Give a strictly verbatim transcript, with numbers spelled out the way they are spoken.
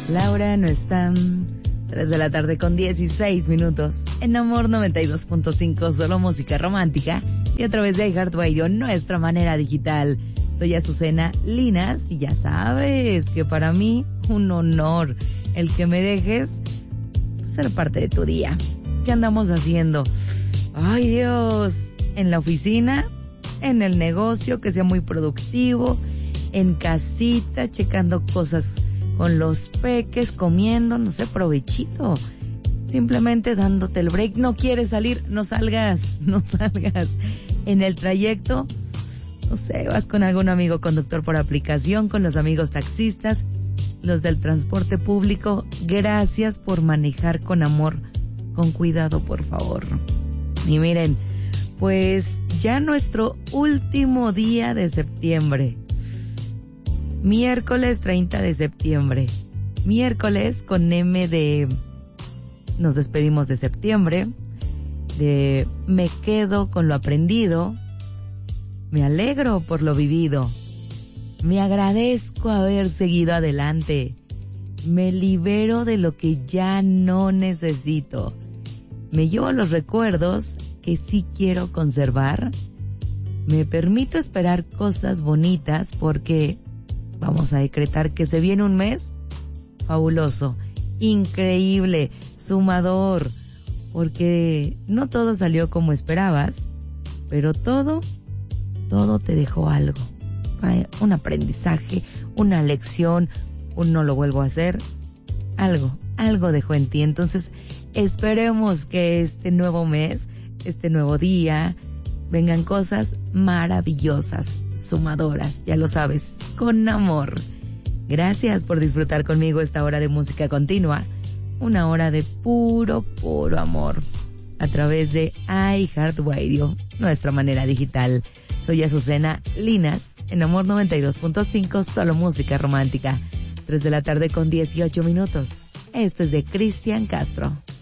Laura no está. tres de la tarde con dieciséis minutos. En Amor noventa y dos punto cinco, solo música romántica. Y a través de iHeartRadio, nuestra manera digital. Soy Azucena Linas y ya sabes que para mí un honor el que me dejes ser parte de tu día. ¿Qué andamos haciendo? Ay, Dios, en la oficina, en el negocio, que sea muy productivo, en casita, checando cosas con los peques, comiendo, no sé, provechito. Simplemente dándote el break. No quieres salir, no salgas, no salgas. En el trayecto, no sé, vas con algún amigo conductor por aplicación, con los amigos taxistas, los del transporte público. Gracias por manejar con amor, con cuidado, por favor. Y miren, pues ya nuestro último día de septiembre. Miércoles treinta de septiembre. Miércoles con M de nos despedimos de septiembre. De me quedo con lo aprendido. Me alegro por lo vivido. Me agradezco haber seguido adelante. Me libero de lo que ya no necesito. Me llevo los recuerdos que sí quiero conservar. Me permito esperar cosas bonitas porque vamos a decretar que se viene un mes fabuloso, increíble, sumador, porque no todo salió como esperabas, pero todo, todo te dejó algo, un aprendizaje, una lección, un no lo vuelvo a hacer, algo, algo dejó en ti. Entonces, esperemos que este nuevo mes, este nuevo día, vengan cosas maravillosas, sumadoras, ya lo sabes, con amor. Gracias por disfrutar conmigo esta hora de música continua, una hora de puro, puro amor, a través de iHeartRadio, nuestra manera digital. Soy Azucena Linas, en Amor noventa y dos punto cinco, solo música romántica. tres de la tarde con dieciocho minutos. Esto es de Cristian Castro.